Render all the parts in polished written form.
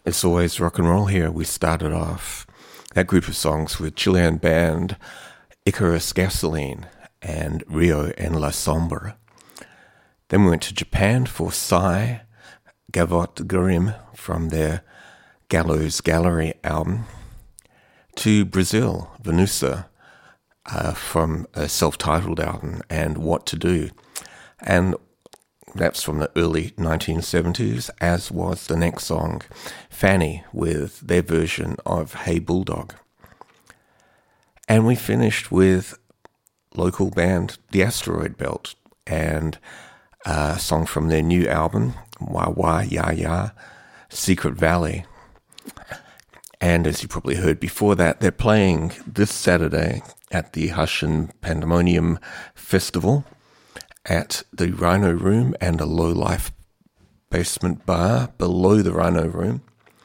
It's always rock and roll here. We started off that group of songs with Chilean band Icarus Gasoline and Rio en la Sombra. Then we went to Japan for Psy, Gavotte Grim from their Gallows Gallery album, to Brazil, Venusa, from a self-titled album, and What to Do. And that's from the early 1970s, as was the next song, Fanny, with their version of Hey Bulldog. And we finished with local band The Asteroid Belt and a song from their new album, Wah Wah Ya Ya, Secret Valley. And as you probably heard before that, they're playing this Saturday at the Hush and Pandemonium Festival at the Rhino Room and a low-life basement bar below the Rhino Room.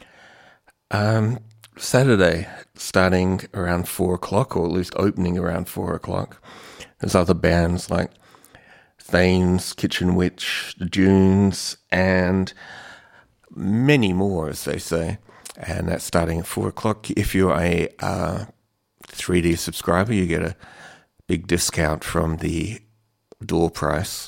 Saturday, starting around 4 o'clock, or at least opening around 4 o'clock. There's other bands like Thames, Kitchen Witch, The Dunes, and many more, as they say. And that's starting at 4 o'clock. If you're a 3D subscriber, you get a big discount from the door price.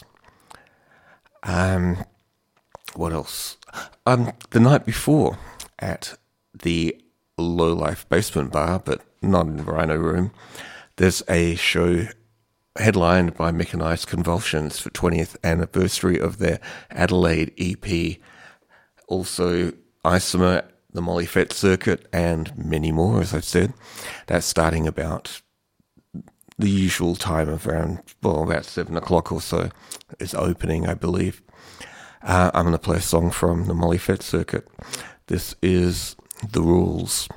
What else? The night before at the Low Life Basement Bar, but not in the Rhino Room, there's a show headlined by Mechanized Convulsions for 20th anniversary of their Adelaide EP. Also Isomer, the Molly Fett Circuit, and many more, as I've said. That's starting about the usual time of around, about 7 o'clock or so is opening, I believe. I'm going to play a song from the Molly Fett Circuit. This is The Rules.